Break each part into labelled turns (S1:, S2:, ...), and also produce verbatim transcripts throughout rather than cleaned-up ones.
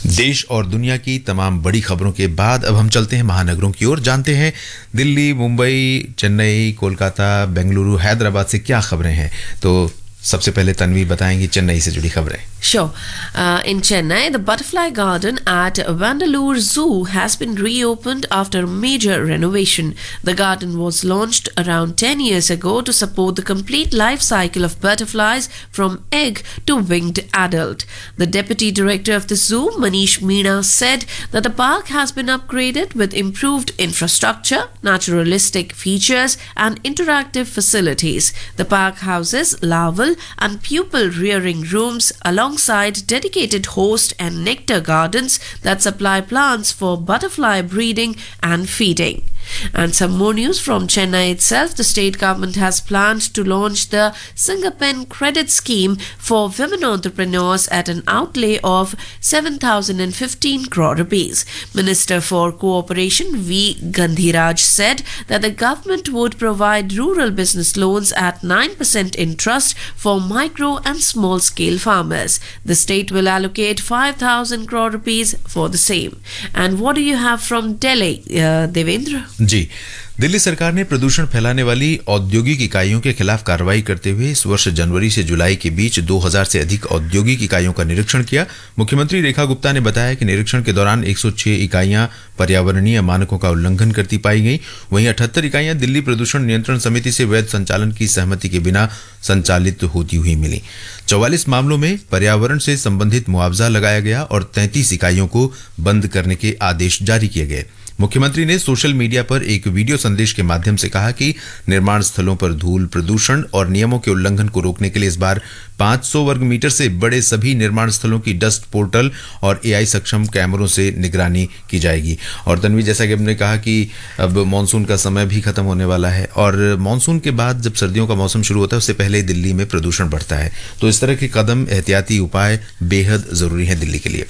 S1: देश और दुनिया की तमाम बड़ी खबरों के बाद अब हम चलते हैं महानगरों की ओर, जानते हैं दिल्ली, मुंबई, चेन्नई, कोलकाता, बेंगलुरु, हैदराबाद से क्या खबरें हैं। तो सबसे पहले तन्वी बताएंगी चेन्नई से जुड़ी खबरें।
S2: Sure. Uh, in Chennai, the Butterfly Garden at Vandalur Zoo has been reopened after major renovation. The garden was launched around ten years ago to support the complete life cycle of butterflies from egg to winged adult. The deputy director of the zoo, Manish Meena, said that the park has been upgraded with improved infrastructure, naturalistic features, and interactive facilities. The park houses larval and pupal rearing rooms along alongside dedicated host and nectar gardens that supply plants for butterfly breeding and feeding. And some more news from Chennai itself. The state government has planned to launch the Singapen Credit Scheme for women entrepreneurs at an outlay of seven thousand fifteen crore rupees. Minister for Cooperation V. Gandhiraj said that the government would provide rural business loans at nine percent interest for micro and small scale farmers. The state will allocate five thousand crore rupees for the same. And what do you have from Delhi, uh, Devendra?
S1: जी, दिल्ली सरकार ने प्रदूषण फैलाने वाली औद्योगिक इकाइयों के खिलाफ कार्रवाई करते हुए इस वर्ष जनवरी से जुलाई के बीच दो हज़ार से अधिक औद्योगिक इकाइयों का निरीक्षण किया। मुख्यमंत्री रेखा गुप्ता ने बताया कि निरीक्षण के दौरान एक सौ छह इकाइयां पर्यावरणीय मानकों का उल्लंघन करती पाई गई। वहीं अठहत्तर इकाइयां दिल्ली प्रदूषण नियंत्रण समिति से वैध संचालन की सहमति के बिना संचालित होती हुई मिली। चौवालीस मामलों में पर्यावरण से संबंधित मुआवजा लगाया गया और तैंतीस इकाइयों को बंद करने के आदेश जारी किए गए। मुख्यमंत्री ने सोशल मीडिया पर एक वीडियो संदेश के माध्यम से कहा कि निर्माण स्थलों पर धूल प्रदूषण और नियमों के उल्लंघन को रोकने के लिए इस बार पाँच सौ वर्ग मीटर से बड़े सभी निर्माण स्थलों की डस्ट पोर्टल और एआई सक्षम कैमरों से निगरानी की जाएगी। और तन्वी, जैसा कि हमने कहा कि अब मानसून का समय भी खत्म होने वाला है और मानसून के बाद जब सर्दियों का मौसम शुरू होता है उससे पहले दिल्ली में प्रदूषण बढ़ता है, तो इस तरह के कदम, एहतियाती उपाय बेहद जरूरी हैं दिल्ली के लिए।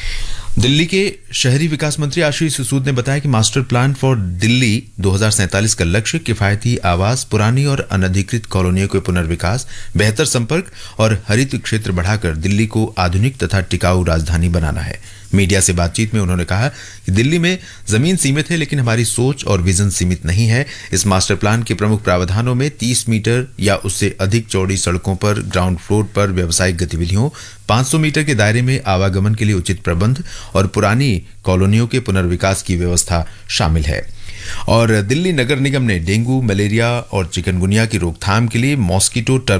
S1: दिल्ली के शहरी विकास मंत्री आशीष सूद ने बताया कि मास्टर प्लान फॉर दिल्ली दो हज़ार सैंतालीस का लक्ष्य किफायती आवास, पुरानी और अनधिकृत कॉलोनियों के पुनर्विकास, बेहतर संपर्क और हरित क्षेत्र बढ़ाकर दिल्ली को आधुनिक तथा टिकाऊ राजधानी बनाना है। मीडिया से बातचीत में उन्होंने कहा कि दिल्ली में जमीन सीमित है लेकिन हमारी सोच और विजन सीमित नहीं है। इस मास्टर प्लान के प्रमुख प्रावधानों में तीस मीटर या उससे अधिक चौड़ी सड़कों पर ग्राउंड फ्लोर पर व्यावसायिक गतिविधियों, पाँच सौ मीटर के दायरे में आवागमन के लिए उचित प्रबंध और पुरानी कॉलोनियों के पुनर्विकास की व्यवस्था शामिल है। और दिल्ली नगर निगम ने डेंगू, मलेरिया और चिकनगुनिया की रोकथाम के लिए मॉस्किटो